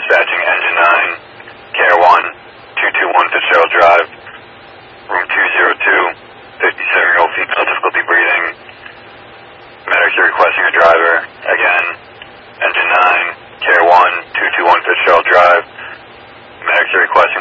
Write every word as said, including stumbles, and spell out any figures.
dispatching engine nine, care one, two two one Fitzgerald Drive, room two zero two, fifty-seven-year-old female, difficulty breathing. Medics are requesting a driver. Again, engine nine, care one, two two one Fitzgerald Drive. Medics are requesting